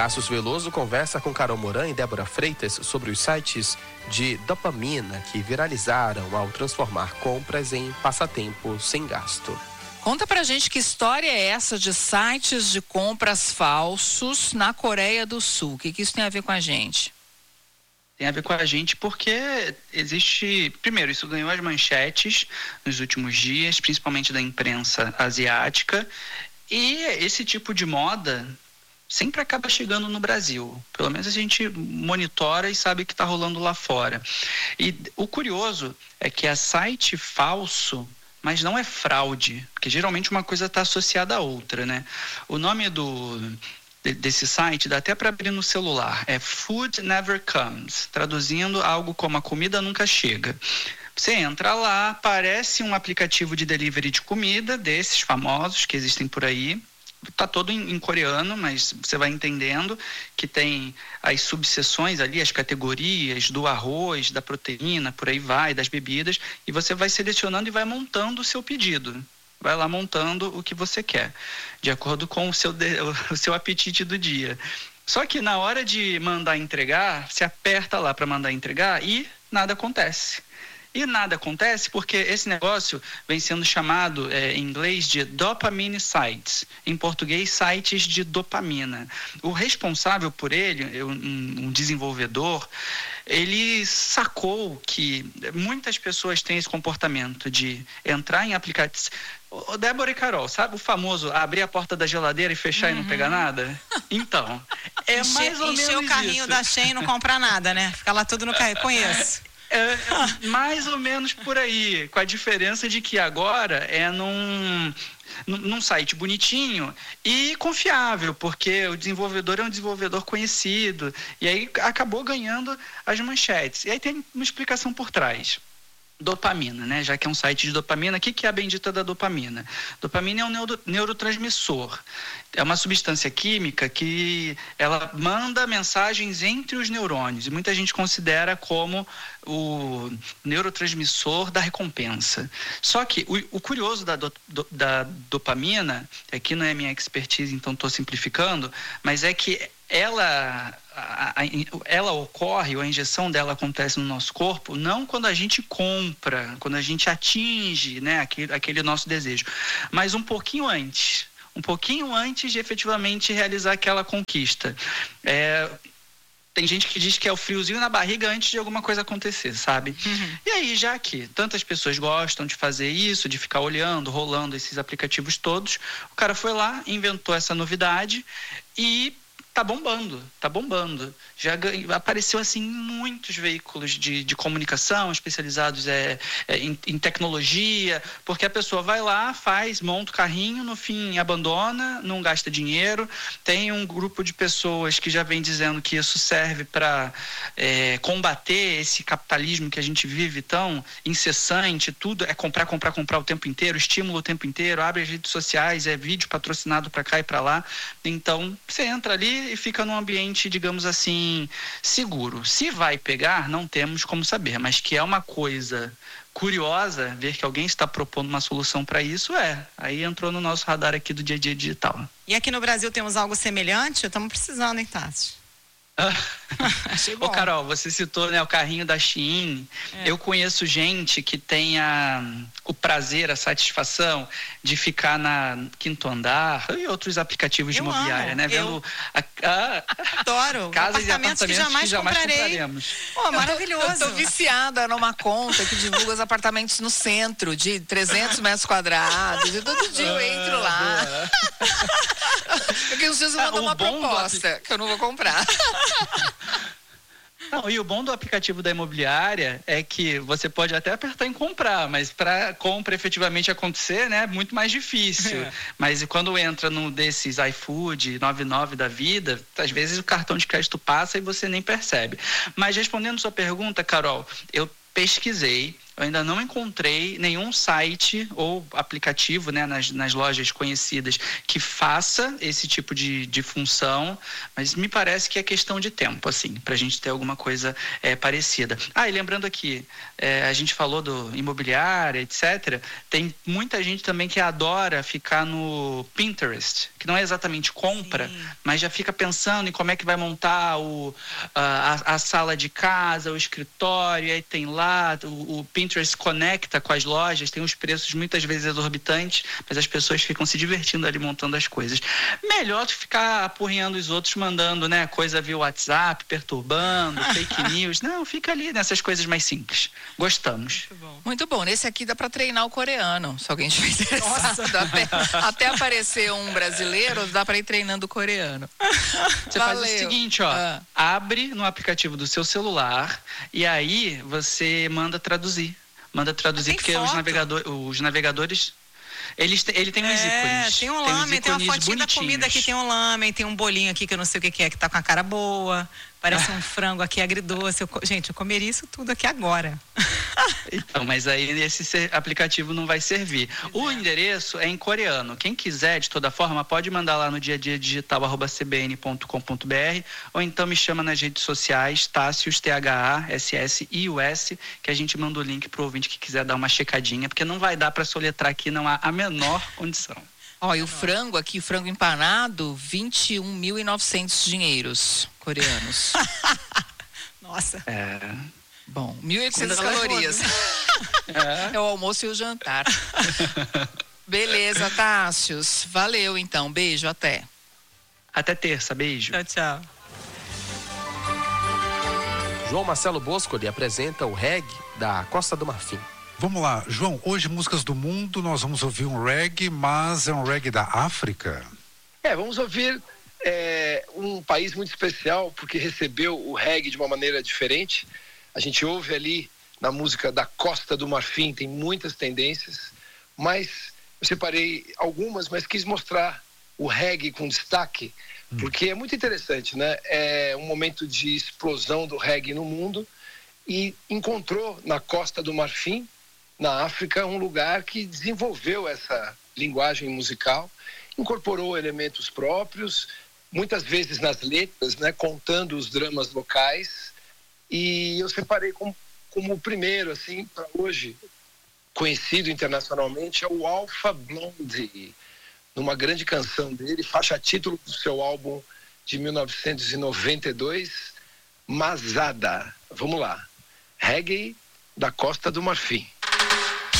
Cassius Veloso conversa com Carol Moran e Débora Freitas sobre os sites de dopamina que viralizaram ao transformar compras em passatempo sem gasto. Conta pra gente que história é essa de sites de compras falsos na Coreia do Sul. O que isso tem a ver com a gente? Tem a ver com a gente porque existe... Primeiro, isso ganhou as manchetes nos últimos dias, principalmente da imprensa asiática. E esse tipo de moda sempre acaba chegando no Brasil. Pelo menos a gente monitora e sabe o que está rolando lá fora. E o curioso é que é site falso, mas não é fraude, porque geralmente uma coisa está associada à outra, né? O nome desse site dá até para abrir no celular, é Food Never Comes, traduzindo algo como a comida nunca chega. Você entra lá, parece um aplicativo de delivery de comida, desses famosos que existem por aí. Está todo em coreano, mas você vai entendendo que tem as subseções ali, as categorias do arroz, da proteína, por aí vai, das bebidas, e você vai selecionando e vai montando o seu pedido. Vai lá montando o que você quer, de acordo com o seu apetite do dia. Só que na hora de mandar entregar, você aperta lá para mandar entregar e nada acontece. E nada acontece porque esse negócio vem sendo chamado em inglês de dopamine sites, em português sites de dopamina. O responsável por ele, um desenvolvedor, ele sacou que muitas pessoas têm esse comportamento de entrar em aplicativos. Débora e Carol, sabe o famoso abrir a porta da geladeira e fechar e não pegar nada? Então, é mais ou menos isso. Encher o carrinho da Shein e não comprar nada, né? Fica lá tudo no carrinho, conheço. É mais ou menos por aí, com a diferença de que agora é num site bonitinho e confiável, porque o desenvolvedor é um desenvolvedor conhecido, e aí acabou ganhando as manchetes. E aí tem uma explicação por trás. Dopamina, né? Já que é um site de dopamina, o que é a bendita da dopamina? Dopamina é um neurotransmissor. É uma substância química que ela manda mensagens entre os neurônios, e muita gente considera como o neurotransmissor da recompensa. Só que o curioso da dopamina, aqui não é minha expertise, então estou simplificando, mas é que ela ocorre, ou a injeção dela acontece no nosso corpo, não quando a gente compra, quando a gente atinge, né, aquele nosso desejo, mas um pouquinho antes de efetivamente realizar aquela conquista. Tem gente que diz que é o friozinho na barriga antes de alguma coisa acontecer, sabe? E aí, já que tantas pessoas gostam de fazer isso, de ficar olhando, rolando esses aplicativos todos, o cara foi lá, inventou essa novidade e tá bombando. Já apareceu assim em muitos veículos de comunicação especializados em tecnologia, porque a pessoa vai lá, monta o carrinho, no fim abandona, não gasta dinheiro. Tem um grupo de pessoas que já vem dizendo que isso serve para combater esse capitalismo que a gente vive tão incessante, tudo é comprar o tempo inteiro, estímulo o tempo inteiro, abre as redes sociais, é vídeo patrocinado para cá e para lá. Então, você entra ali e fica num ambiente, digamos assim, seguro. Se vai pegar, não temos como saber, mas que é uma coisa curiosa ver que alguém está propondo uma solução para isso, aí entrou no nosso radar aqui do dia a dia digital. E aqui no Brasil temos algo semelhante? Estamos precisando, hein, Tassi? Achei bom. Ô, Carol, você citou, né, o carrinho da Shein. Eu conheço gente que tem o prazer, a satisfação de ficar na quinto andar e outros aplicativos de imobiliária, né? Vendo adoro casas e apartamentos apartamentos que jamais compraremos. Pô, maravilhoso. Eu tô viciada numa conta que divulga os apartamentos no centro, de 300 metros quadrados, e todo dia eu entro lá. Porque os dias mandam uma proposta que eu não vou comprar. Não, e o bom do aplicativo da imobiliária é que você pode até apertar em comprar, mas para compra efetivamente acontecer, né, é muito mais difícil. Mas quando entra num desses iFood, 99 da vida, às vezes o cartão de crédito passa e você nem percebe. Mas respondendo sua pergunta, Carol, eu pesquisei, Eu ainda não encontrei nenhum site ou aplicativo, né, nas lojas conhecidas que faça esse tipo de função, mas me parece que é questão de tempo, assim, para a gente ter alguma coisa parecida. E lembrando aqui, a gente falou do imobiliário, etc. Tem muita gente também que adora ficar no Pinterest, que não é exatamente compra, mas já fica pensando em como é que vai montar a sala de casa, o escritório, e aí tem lá, o Pinterest conecta com as lojas, tem uns preços muitas vezes exorbitantes, mas as pessoas ficam se divertindo ali montando as coisas. Melhor do que ficar apurrinhando os outros, mandando, né, coisa via WhatsApp, perturbando, fake news. Não, fica ali nessas coisas mais simples. Gostamos. Muito bom. Nesse aqui dá para treinar o coreano, se alguém estiver interessado. Até aparecer um brasileiro, dá para ir treinando o coreano. Você faz o seguinte, abre no aplicativo do seu celular e aí você manda traduzir. Porque os navegadores ele tem uns ícones. Tem um lamen, tem uma fotinha da comida aqui, tem um lamen, tem um bolinho aqui que eu não sei o que é, que tá com a cara boa. Parece um frango aqui agridoce. Gente, eu comeria isso tudo aqui agora. Então, mas aí esse aplicativo não vai servir. O endereço é em coreano. Quem quiser, de toda forma, pode mandar lá no diadiadigital@cbn.com.br ou então me chama nas redes sociais, Tássius, THASSIUS, que a gente manda o link pro ouvinte que quiser dar uma checadinha, porque não vai dar para soletrar aqui, não há a menor condição. E o frango aqui, frango empanado, 21.900 dinheiros coreanos. Nossa. Bom, 1.800 calorias. É o almoço e o jantar. Beleza, Tássius. Valeu, então. Beijo, até. Até terça, beijo. Tchau, tchau. João Marcelo Bosco lhe apresenta o reggae da Costa do Marfim. Vamos lá, João, hoje músicas do mundo, nós vamos ouvir um reggae, mas é um reggae da África? Vamos ouvir um país muito especial, porque recebeu o reggae de uma maneira diferente. A gente ouve ali na música da Costa do Marfim, tem muitas tendências, mas eu separei algumas, mas quis mostrar o reggae com destaque, porque é muito interessante, né? É um momento de explosão do reggae no mundo e encontrou na Costa do Marfim, na África, um lugar que desenvolveu essa linguagem musical, incorporou elementos próprios, muitas vezes nas letras, né, contando os dramas locais. E eu separei como o primeiro, assim, para hoje, conhecido internacionalmente, é o Alpha Blondy, numa grande canção dele, faixa título do seu álbum de 1992, Masada. Vamos lá. Reggae da Costa do Marfim.